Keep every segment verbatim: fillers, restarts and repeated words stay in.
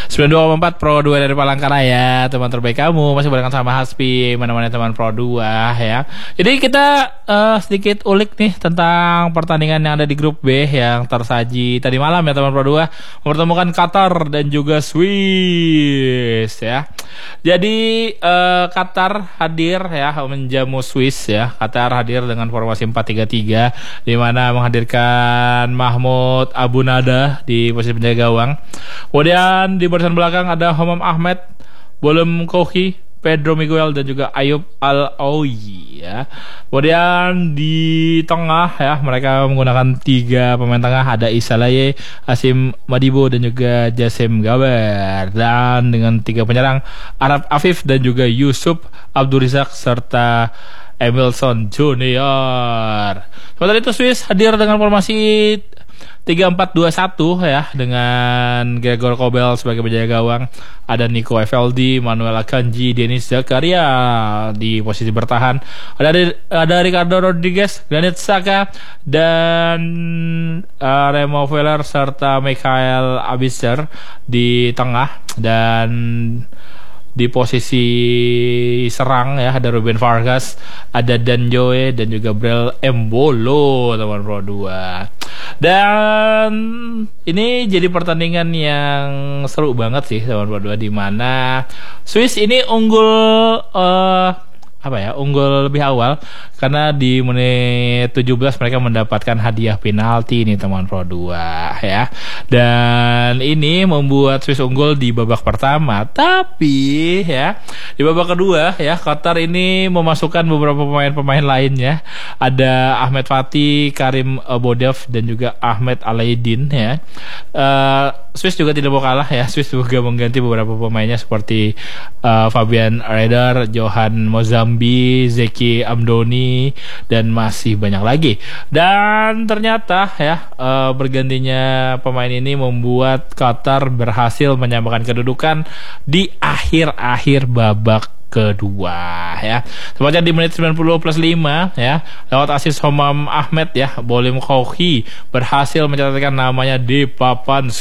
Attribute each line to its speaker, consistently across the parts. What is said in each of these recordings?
Speaker 1: sembilan puluh dua koma empat Pro dua dari Palangkaraya, teman terbaik kamu. Masih barengan sama Hasbi, mana-mana teman Pro dua ya. Jadi kita uh, sedikit ulik nih tentang pertandingan yang ada di grup B yang tersaji tadi malam ya teman Pro dua, mempertemukan Qatar dan juga Swiss ya. Jadi uh, Qatar hadir ya menjamu Swiss ya. Qatar hadir dengan formasi empat tiga tiga di mana menghadirkan Mahmud Abu Nada di posisi penjaga gawang. Kemudian di barisan belakang ada Homam Ahmed, Bolem Kohi, Pedro Miguel dan juga Ayub Al-Aoui ya. Kemudian di tengah ya mereka menggunakan tiga pemain tengah, ada Issa Laye, Asim Madibo dan juga Jasem Gaber, dan dengan tiga penyerang Arab Afif dan juga Yusuf Abdurizak serta Emilson Junior. Sementara itu Swiss hadir dengan formasi tiga empat dua satu ya, dengan Gregor Kobel sebagai penjaga gawang, ada Nico Evaldi, Manuel Akanji, Denis Zakaria di posisi bertahan, ada ada Ricardo Rodriguez, Granit Xhaka dan uh, Remo Veller serta Michael Abisser di tengah, dan di posisi serang ya ada Ruben Vargas, ada Dan Joe dan juga Brel Embolo teman Pro dua. Dan ini jadi pertandingan yang seru banget sih teman Pro dua, di mana Swiss ini unggul uh, apa ya unggul lebih awal karena di menit tujuh belas mereka mendapatkan hadiah penalti nih teman Pro dua ya. Dan ini membuat Swiss unggul di babak pertama. Tapi ya di babak kedua ya Qatar ini memasukkan beberapa pemain-pemain lainnya. Ada Ahmed Fatih, Karim Bodev dan juga Ahmed Alaidin ya. Uh, Swiss juga tidak mau kalah ya. Swiss juga mengganti beberapa pemainnya seperti uh, Fabian Reder, Johan Mozambi, Zeki Amdoni dan masih banyak lagi. Dan ternyata ya uh, bergantinya pemain ini membuat Qatar berhasil menyamakan kedudukan di akhir-akhir babak kedua ya. Tepatnya di menit sembilan puluh plus lima ya, lewat asis Homam Ahmed ya, Bolem Kohi berhasil mencatatkan namanya di papan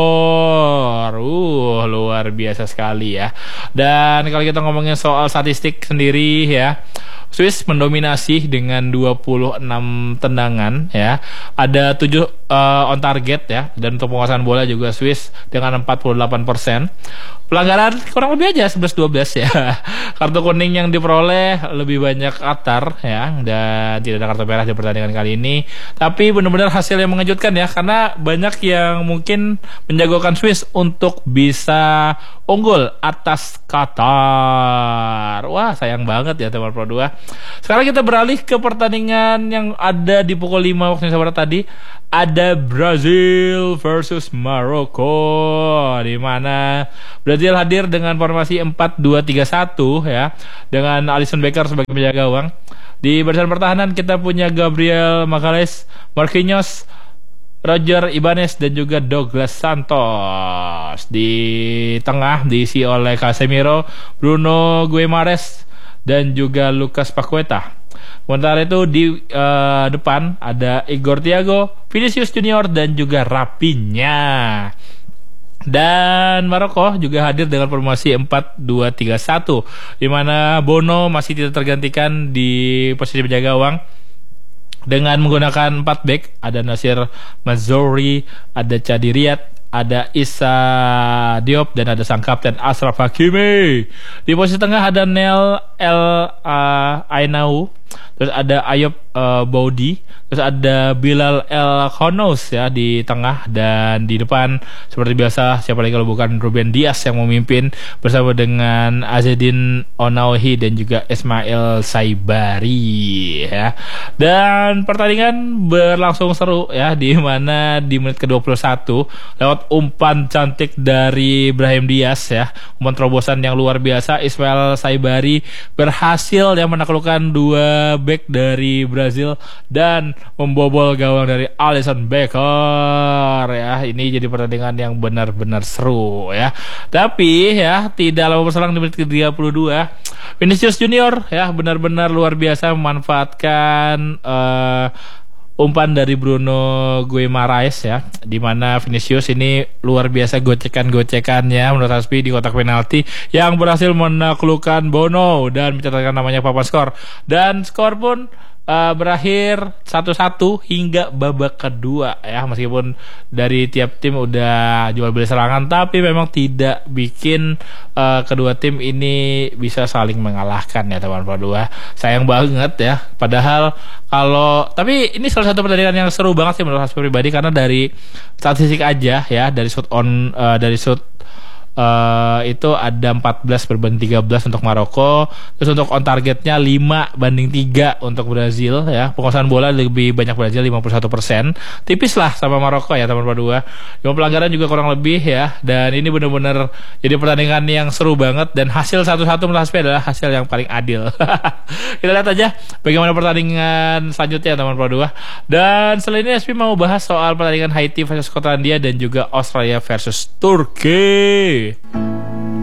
Speaker 1: skor. Uh, luar biasa sekali ya. Dan kalau kita ngomongin soal statistik sendiri ya, Swiss mendominasi dengan dua puluh enam tendangan ya. Ada tujuh uh, on target ya, dan untuk penguasaan bola juga Swiss dengan empat puluh delapan persen. Pelanggaran kurang lebih aja sebelas dua belas ya. Kartu kuning yang diperoleh lebih banyak Qatar ya, dan tidak ada kartu merah di pertandingan kali ini. Tapi benar-benar hasil yang mengejutkan ya, karena banyak yang mungkin menjagokan Swiss untuk bisa unggul atas Qatar. Wah, sayang banget ya teman Pro dua. Sekarang kita beralih ke pertandingan yang ada di pukul lima waktu Indonesia Barat tadi. Ada Brazil versus Maroko, di mana Brazil hadir dengan formasi empat dua tiga satu ya, dengan Alisson Becker sebagai penjaga gawang. Di barisan pertahanan kita punya Gabriel Magalhaes, Marquinhos, Roger Ibanez dan juga Douglas Santos. Di tengah diisi oleh Casemiro, Bruno Guimaraes dan juga Lucas Paqueta. Sementara itu di uh, depan ada Igor Thiago, Vinicius Junior dan juga Raphinha. Dan Maroko juga hadir dengan formasi empat dua tiga satu, di mana Bono masih tidak tergantikan di posisi penjaga gawang dengan menggunakan empat back. Ada Nasir Mazzouri, ada Chadi Riyad, ada Issa Diop dan ada sang kapten Ashraf Hakimi. Di posisi tengah ada Nel El uh, Ainau, terus ada Ayub uh, Boudi, terus ada Bilal El Khonous ya di tengah, dan di depan seperti biasa siapa lagi kalau bukan Ruben Dias yang memimpin bersama dengan Azedin Onaohi dan juga Ismail Saibari ya. Dan pertandingan berlangsung seru ya, di mana di menit ke dua puluh satu lewat umpan cantik dari Brahim Diaz ya, umpan terobosan yang luar biasa, Ismail Saibari berhasil ya menaklukkan dua back dari Brazil dan membobol gawang dari Alisson Becker ya. Ini jadi pertandingan yang benar-benar seru ya. Tapi ya tidak lama berselang di menit ke tiga puluh dua, Vinicius Junior ya benar-benar luar biasa memanfaatkan uh, umpan dari Bruno Guimaraes ya, di mana Vinicius ini luar biasa gocekan-gocekannya menurut Hasbi di kotak penalti yang berhasil menaklukkan Bono dan mencatatkan namanya papan skor. Dan skor pun uh, berakhir satu satu hingga babak kedua ya, meskipun dari tiap tim udah jual beli serangan, tapi memang tidak bikin uh, kedua tim ini bisa saling mengalahkan ya teman dua. Sayang banget ya. Padahal kalau tapi ini salah satu pertandingan yang seru banget sih menurut saya pribadi, karena dari statistik aja ya, dari shoot on uh, dari shoot Uh, itu ada empat belas berbanding tiga belas untuk Maroko. Terus untuk on targetnya lima banding tiga untuk Brazil ya. Penguasaan bola lebih banyak Brazil lima puluh satu persen. Tipis lah sama Maroko ya teman dua. Cuma pelanggaran juga kurang lebih ya. Dan ini benar-benar jadi pertandingan yang seru banget, dan hasil satu satu menurut Hasbi adalah hasil yang paling adil. Kita lihat aja bagaimana pertandingan selanjutnya teman dua. Dan selain ini Hasbi mau bahas soal pertandingan Haiti versus Skotlandia dan juga Australia versus Turki.